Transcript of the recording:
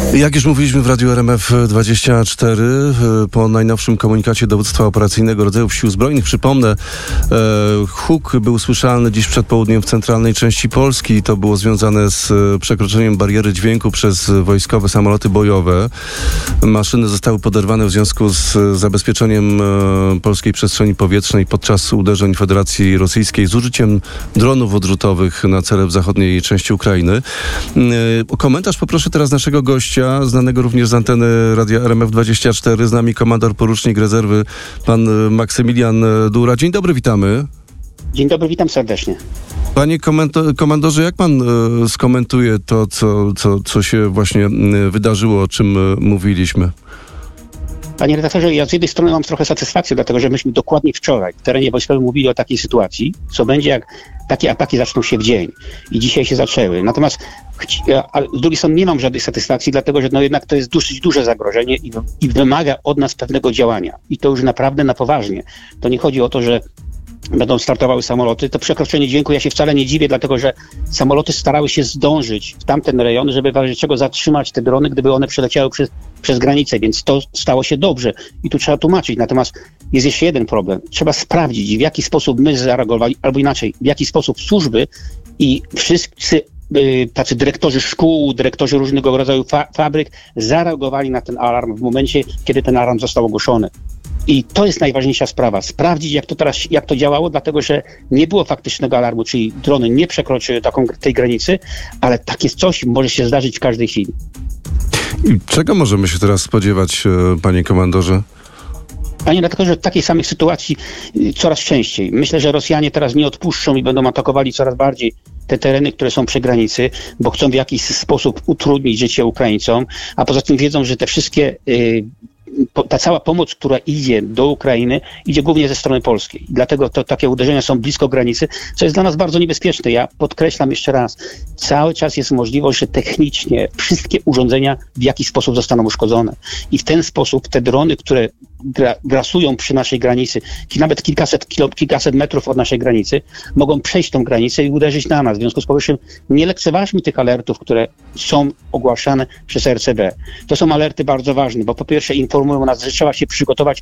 Jak już mówiliśmy w Radiu RMF24, po najnowszym komunikacie Dowództwa Operacyjnego Rodzajów Sił Zbrojnych, przypomnę, huk był słyszalny dziś przed południem w centralnej części Polski. To było związane z przekroczeniem bariery dźwięku przez wojskowe samoloty bojowe. Maszyny zostały poderwane w związku z zabezpieczeniem polskiej przestrzeni powietrznej podczas uderzeń Federacji Rosyjskiej z użyciem dronów odrzutowych na cele w zachodniej części Ukrainy. O komentarz poproszę teraz naszego gościa, znanego również z anteny Radia RMF24, z nami komandor porucznik rezerwy, pan Maksymilian Dura. Dzień dobry, witamy. Dzień dobry, witam serdecznie. Panie komandorze, jak pan skomentuje to, co się właśnie wydarzyło, o czym mówiliśmy? Panie redaktorze, ja z jednej strony mam trochę satysfakcję, dlatego że myśmy dokładnie wczoraj w terenie wojskowym mówili o takiej sytuacji, co będzie, jak takie ataki zaczną się w dzień. I dzisiaj się zaczęły. Natomiast z drugiej strony nie mam żadnej satysfakcji, dlatego że jednak to jest dosyć duże zagrożenie i wymaga od nas pewnego działania. I to już naprawdę na poważnie. To nie chodzi o to, że będą startowały samoloty. To przekroczenie dźwięku ja się wcale nie dziwię, dlatego że samoloty starały się zdążyć w tamten rejon, żeby w razie czego zatrzymać te drony, gdyby one przeleciały przez granicę, więc to stało się dobrze i tu trzeba tłumaczyć. Natomiast jest jeszcze jeden problem. Trzeba sprawdzić, w jaki sposób my zareagowali, albo inaczej, w jaki sposób służby i wszyscy tacy dyrektorzy szkół, dyrektorzy różnego rodzaju fabryk zareagowali na ten alarm w momencie, kiedy ten alarm został ogłoszony. I to jest najważniejsza sprawa. Sprawdzić, jak to działało, dlatego że nie było faktycznego alarmu, czyli drony nie przekroczyły tej granicy, ale takie coś może się zdarzyć w każdej chwili. I czego możemy się teraz spodziewać, panie komandorze? Panie redaktorze, w takiej samej sytuacji coraz częściej. Myślę, że Rosjanie teraz nie odpuszczą i będą atakowali coraz bardziej te tereny, które są przy granicy, bo chcą w jakiś sposób utrudnić życie Ukraińcom, a poza tym wiedzą, że te wszystkie ta cała pomoc, która idzie do Ukrainy, idzie głównie ze strony polskiej. Dlatego takie uderzenia są blisko granicy, co jest dla nas bardzo niebezpieczne. Ja podkreślam jeszcze raz, cały czas jest możliwość, że technicznie wszystkie urządzenia w jakiś sposób zostaną uszkodzone. I w ten sposób te drony, które grasują przy naszej granicy, nawet kilkaset metrów od naszej granicy, mogą przejść tą granicę i uderzyć na nas. W związku z powyższym nie lekceważmy tych alertów, które są ogłaszane przez RCB. To są alerty bardzo ważne, bo po pierwsze informują nas, że trzeba się przygotować